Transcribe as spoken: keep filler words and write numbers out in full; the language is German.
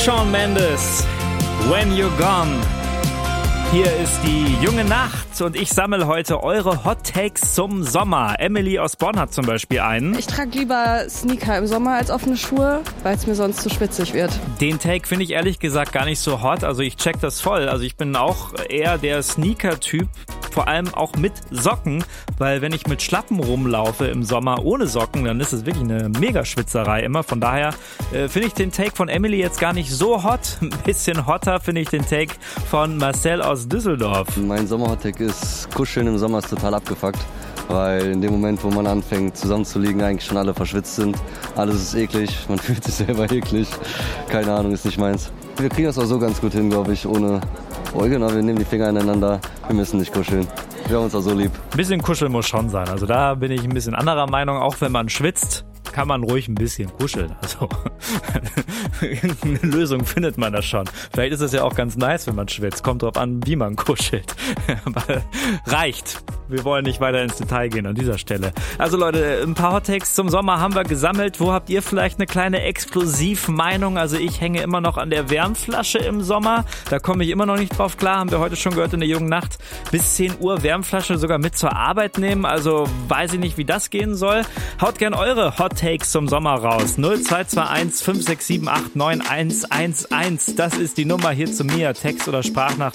Shawn Mendes, When You're Gone. Hier ist die junge Nacht und ich sammle heute eure Hot Takes zum Sommer. Emily aus Bonn hat zum Beispiel einen. Ich trage lieber Sneaker im Sommer als offene Schuhe, weil es mir sonst zu schwitzig wird. Den Take finde ich ehrlich gesagt gar nicht so hot. Also ich check das voll. Also ich bin auch eher der Sneaker-Typ, vor allem auch mit Socken, weil wenn ich mit Schlappen rumlaufe im Sommer ohne Socken, dann ist es wirklich eine Mega-Schwitzerei immer. Von daher äh, finde ich den Take von Emily jetzt gar nicht so hot. Ein bisschen hotter finde ich den Take von Marcel aus Düsseldorf. Mein Sommer-Hot-Take ist, Kuscheln im Sommer ist total abgefuckt, weil in dem Moment, wo man anfängt zusammenzuliegen, eigentlich schon alle verschwitzt sind. Alles ist eklig, man fühlt sich selber eklig. Keine Ahnung, ist nicht meins. Wir kriegen das auch so ganz gut hin, glaube ich, ohne Eugen, aber wir nehmen die Finger ineinander, wir müssen nicht kuscheln. Wir haben uns auch so lieb. Ein bisschen kuscheln muss schon sein. Also da bin ich ein bisschen anderer Meinung, auch wenn man schwitzt, kann man ruhig ein bisschen kuscheln. Also eine Lösung findet man da schon. Vielleicht ist es ja auch ganz nice, wenn man schwitzt. Kommt drauf an, wie man kuschelt. Aber reicht. Wir wollen nicht weiter ins Detail gehen an dieser Stelle. Also Leute, ein paar Hottakes zum Sommer haben wir gesammelt. Wo habt ihr vielleicht eine kleine Exklusivmeinung? Also ich hänge immer noch an der Wärmflasche im Sommer. Da komme ich immer noch nicht drauf klar. Haben wir heute schon gehört in der jungen Nacht. Bis zehn Uhr Wärmflasche sogar mit zur Arbeit nehmen. Also weiß ich nicht, wie das gehen soll. Haut gern eure Hottakes zum Sommer raus. null zwei zwei eins fünf sechs sieben acht neun eins eins eins. Das ist die Nummer hier zu mir. Text oder Sprachnachricht.